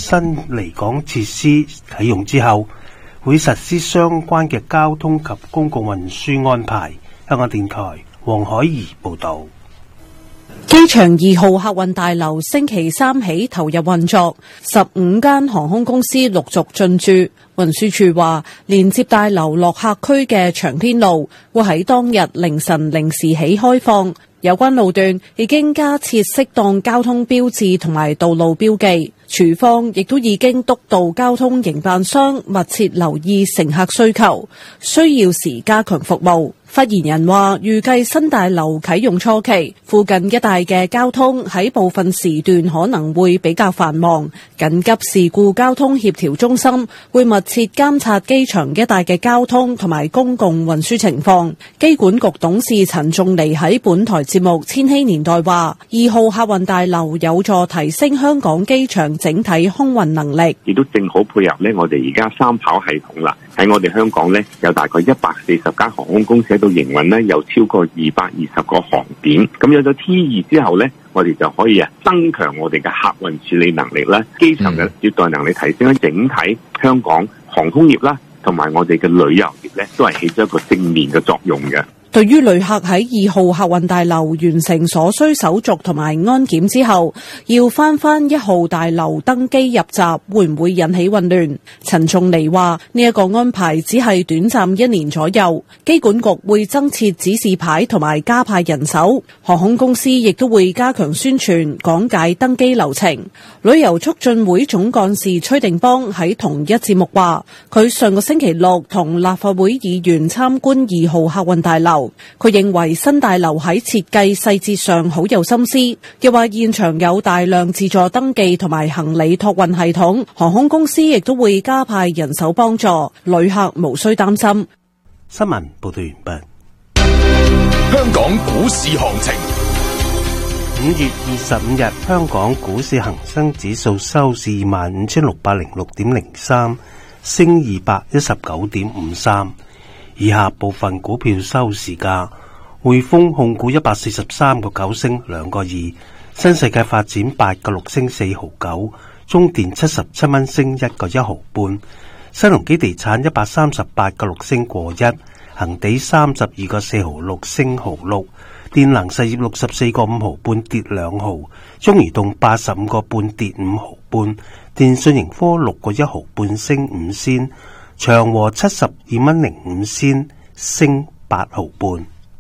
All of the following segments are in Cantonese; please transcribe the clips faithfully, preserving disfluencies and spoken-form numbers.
新離港設施啟用之後，會實施相關嘅交通及公共運輸安排。香港電台黃海怡報道。 機場二號客運大樓星期三起投入運作，十五間航空公司陸續進駐。運輸署話，連接大樓落客區嘅長天路會喺當日凌晨零時起開放，有關路段已經加設適當交通標誌同埋道路標記。署方亦都已經督導交通營辦商密切留意乘客需求，需要時加強服務。發言人話，預計新大樓啟用初期，附近一帶嘅交通喺部分時段可能會比較繁忙。緊急事故交通協調中心會密切監察機場一帶嘅交通同埋公共運輸情況。機管局董事陳仲尼喺本台節目《千禧年代》話，二號客運大樓有助提升香港機場整體空運能力， 亦都正好配合呢我哋而家三跑系統啦。喺我哋香港呢，有大概一百四十間航空公司喺度營運呢，有超過二百二十個航點。咁有咗 T 二之後呢，我哋就可以啊增強我哋嘅客運處理能力啦，機場嘅接待能力提升，整體香港航空業啦，同埋我哋嘅旅遊業呢，都係起咗一個正面嘅作用嘅。 對於旅客喺二號客運大樓完成所需手續同埋安檢之後，要翻返一號大樓登機入閘，會唔會引起混亂？陳仲尼話：呢一個安排只係短暫一年左右，機管局會增設指示牌同埋加派人手，航空公司亦都會加強宣傳講解登機流程。旅遊促進會總幹事崔定邦喺同一節目話：佢上個星期六同立法會議員參觀二號客運大樓。佢認為新大樓喺設計細節上好有心思，又話現場有大量自助登記同埋行李託運系統，航空公司亦都會加派人手幫助，旅客無需擔心。 新聞報道完畢。 香港股市行情， 五月二十五日，香港股市恒生指數收市二萬五千六百零六點零三，升二百一十九點五三。以下部分股票收市價：匯豐控股一百四十三個九升兩個二，新世界發展八個六升四毫九，中電七十七蚊升一個一毫半，新鴻基地產一百三十八個六升過一，恒地三十二個四毫六升毫六，電能實業六十四個五毫半跌兩毫，中移動八十五個半跌五毫半，電訊盈科六個一毫半升五仙。長和七十二蚊零五仙升八毫半。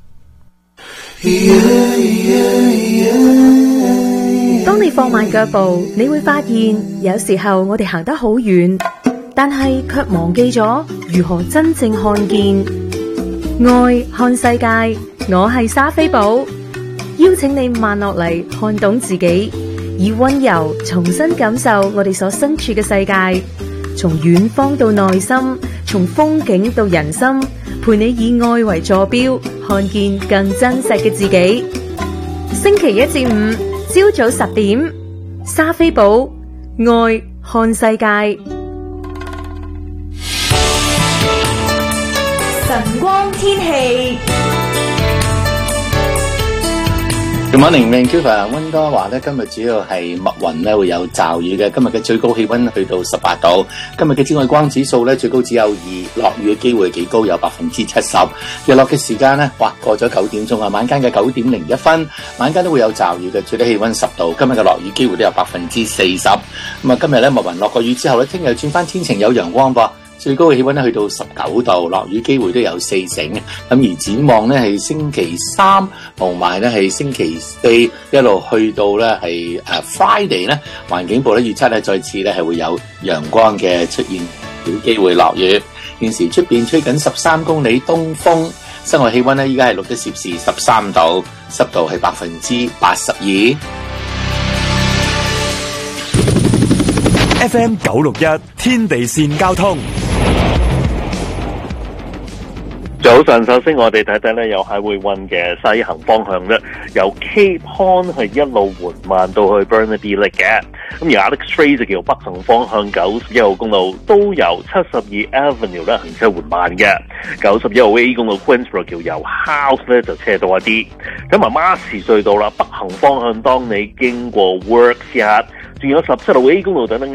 當你放慢腳步，你會發現有時候我哋行得好遠，但係卻忘記咗如何真正看見。愛看世界，我係莎菲寶，邀請你慢落嚟，看懂自己，以溫柔重新感受我哋所身處嘅世界。從遠方到內心，從風景到人心，陪你以愛為坐標，看見更真實嘅自己。星期一至五朝早十點，莎菲寶愛看世界。晨光天氣。 Good morning, Vancouver， 溫哥華咧今日主要係密雲咧會有驟雨嘅，今日嘅最高氣溫去到十八度，今日嘅紫外光指數咧最高只有二，落雨嘅機會幾高，有百分之七十。日落嘅時間咧，哇過咗九點鐘啊，晚間嘅九點零一分，晚間都會有驟雨嘅，最低氣溫十度，今日嘅落雨機會都有百分之四十。咁啊，今日咧密雲落個雨之後咧，聽日轉翻天晴有陽光噃。最高嘅氣溫咧去到十九度，落雨機會都有四成。咁而展望咧係星期三同埋咧係星期四一路去到咧係誒 Friday 咧，環境部咧預測咧再次咧係會有陽光嘅出現，有機會落雨。現時出邊吹緊十三公里東風，室外氣溫咧依家係錄得攝氏十三度，濕度係百分之八十二。 F M 九六一天地線交通。 早晨，首先我哋睇睇咧，由喺會運嘅西行方向咧，由 Cape Horn 係一路緩慢到去 Burnaby Lake 嘅。咁而 Alex Fraser 叫北行方向九十一號公路都由七十二 Avenue 咧行車緩慢嘅。九十一號 A 公路 Queensborough 叫由 House 咧就車多一啲。咁啊馬士隧道啦，北行方向當你經過 Works 仲有十七號 A 公路等等。